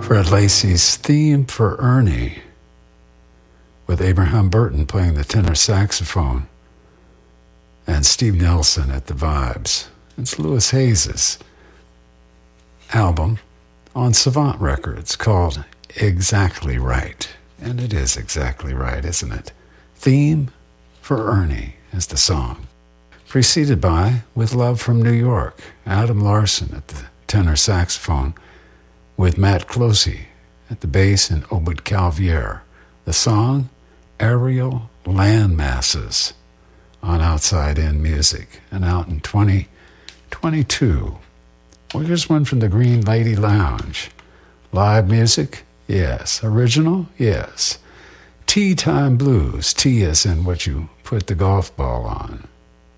Fred Lacey's theme for Ernie, with Abraham Burton playing the tenor saxophone and Steve Nelson at the vibes. It's Louis Hayes' album on Savant Records called Exactly Right. And it is exactly right, isn't it? Theme for Ernie is the song. Preceded by With Love from New York, Adam Larson at the tenor saxophone with Matt Closey at the bass and Obed Calvier. The song, Aerial Landmasses, on Outside In Music and out in 2022. Well, here's one from the Green Lady Lounge. Live music? Yes. Original? Yes. Tea Time Blues. Tea is in what you put the golf ball on.